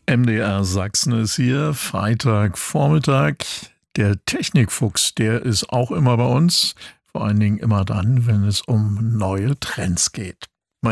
MDR Sachsen ist hier, Freitagvormittag. Der Technikfuchs, der ist auch immer bei uns, vor allen Dingen immer dann, wenn es um neue Trends geht.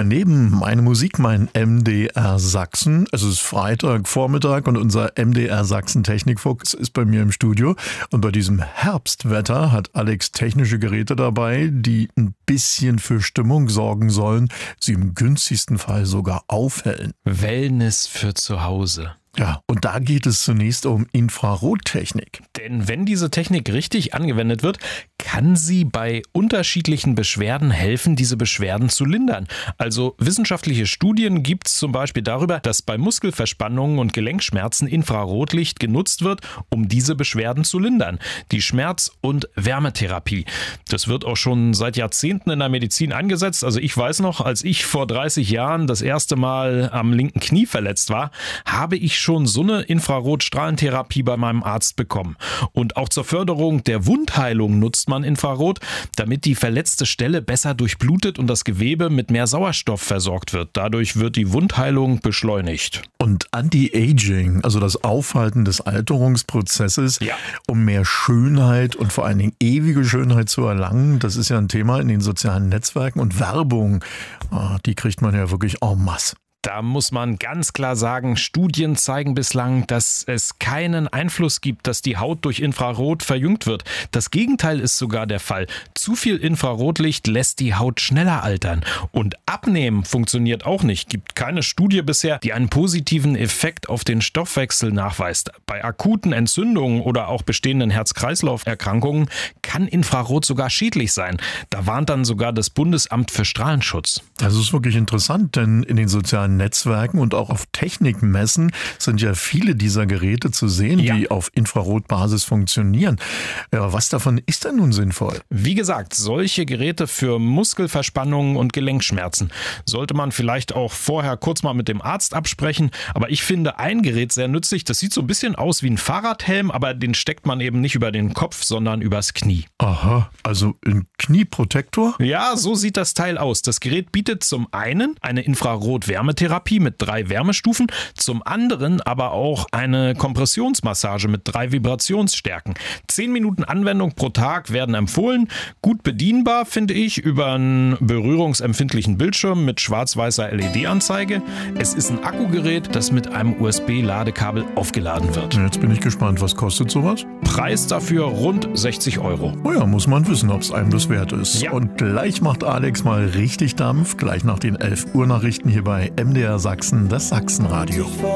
Meine Musik, mein MDR Sachsen. Es ist Freitagvormittag und unser MDR Sachsen Technikfuchs ist bei mir im Studio. Und bei diesem Herbstwetter hat Alex technische Geräte dabei, die ein bisschen für Stimmung sorgen sollen, sie im günstigsten Fall sogar aufhellen. Wellness für zu Hause. Ja, und da geht es zunächst um Infrarottechnik. Denn wenn diese Technik richtig angewendet wird, kann sie bei unterschiedlichen Beschwerden helfen, diese Beschwerden zu lindern. Also wissenschaftliche Studien gibt es zum Beispiel darüber, dass bei Muskelverspannungen und Gelenkschmerzen Infrarotlicht genutzt wird, um diese Beschwerden zu lindern. Die Schmerz- und Wärmetherapie. Das wird auch schon seit Jahrzehnten in der Medizin eingesetzt. Also ich weiß noch, als ich vor 30 Jahren das erste Mal am linken Knie verletzt war, habe ich schon so eine Infrarotstrahlentherapie bei meinem Arzt bekommen. Und auch zur Förderung der Wundheilung nutzt man Infrarot, damit die verletzte Stelle besser durchblutet und das Gewebe mit mehr Sauerstoff versorgt wird. Dadurch wird die Wundheilung beschleunigt. Und Anti-Aging, also das Aufhalten des Alterungsprozesses, Ja. um mehr Schönheit und vor allen Dingen ewige Schönheit zu erlangen, das ist ja ein Thema in den sozialen Netzwerken und Werbung, die kriegt man ja wirklich en masse. Da muss man ganz klar sagen, Studien zeigen bislang, dass es keinen Einfluss gibt, dass die Haut durch Infrarot verjüngt wird. Das Gegenteil ist sogar der Fall. Zu viel Infrarotlicht lässt die Haut schneller altern. Und Abnehmen funktioniert auch nicht. Gibt keine Studie bisher, die einen positiven Effekt auf den Stoffwechsel nachweist. Bei akuten Entzündungen oder auch bestehenden Herz-Kreislauf-Erkrankungen kann Infrarot sogar schädlich sein. Da warnt dann sogar das Bundesamt für Strahlenschutz. Das ist wirklich interessant, denn in den sozialen Netzwerken und auch auf Technikmessen sind ja viele dieser Geräte zu sehen, die auf Infrarotbasis funktionieren. Ja, was davon ist denn nun sinnvoll? Wie gesagt, solche Geräte für Muskelverspannungen und Gelenkschmerzen sollte man vielleicht auch vorher kurz mal mit dem Arzt absprechen. Aber ich finde ein Gerät sehr nützlich. Das sieht so ein bisschen aus wie ein Fahrradhelm, aber den steckt man eben nicht über den Kopf, sondern übers Knie. Aha, also ein Knieprotektor? Ja, so sieht das Teil aus. Das Gerät bietet zum einen eine Infrarot-Wärmetherapie mit 3 Wärmestufen, zum anderen aber auch eine Kompressionsmassage mit 3 Vibrationsstärken. 10 Minuten Anwendung pro Tag werden empfohlen. Gut bedienbar, finde ich, über einen berührungsempfindlichen Bildschirm mit schwarz-weißer LED-Anzeige. Es ist ein Akkugerät, das mit einem USB-Ladekabel aufgeladen wird. Jetzt bin ich gespannt, was kostet sowas? Preis dafür rund 60 €. Oh ja, muss man wissen, ob es einem das wert ist. Ja. Und gleich macht Alex mal richtig Dampf, gleich nach den 11 Uhr Nachrichten hier bei MDR Sachsen, das Sachsenradio.